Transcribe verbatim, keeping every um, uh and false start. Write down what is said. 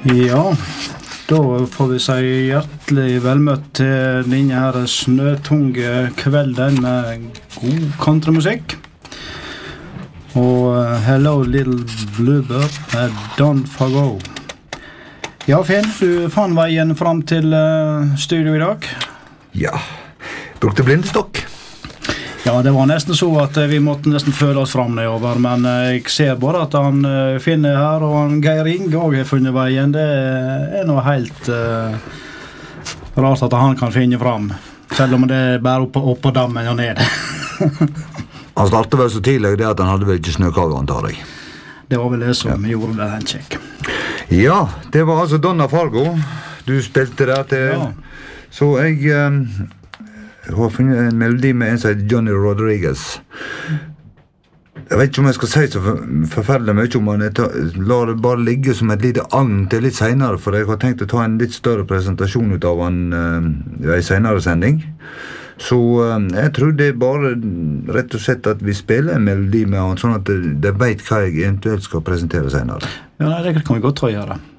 Ja, då får vi si hjertelig velmøtt til denne her snøtunge kvelden med god countrymusikk. Og uh, Hello Little Bluebird med Don't Forgo. Ja, Finn, du fann veien fram til uh, studio i dag? Ja, brukte blindestokk. Ja, det var nesten så at uh, vi måtte nesten føle oss fram nedover, men uh, jeg ser bare at han uh, finner her, og han Geir Inge også har funnet veien. Det er noe helt uh, rart at han kan finne fram, selv om det er bare oppe, oppe på dammen og ned. Han startet vel så tidlig det at han hadde vel ikke snøkage, antar jeg. Det var vel det som ja. Gjorde det en kjekk. Ja, det var altså Donna Fargo. Du spilte der til. Ja. Så jeg um, har funnet en melodi med en som heter Johnny Rodriguez. Jeg vet ikke om jeg skal si så forferdelig mye om han. Jeg tar, lar det bare ligge som et lite agn til litt senere, for jeg har tenkt å ta en litt større presentasjon ut av han uh, i en senere sending. Så um, jeg tror det er bare rett og slett at vi spiller en melodi med han, sånn at de vet hva jeg eventuelt skal presentere senere. Ja, nei, det kan vi godt ta å gjøre.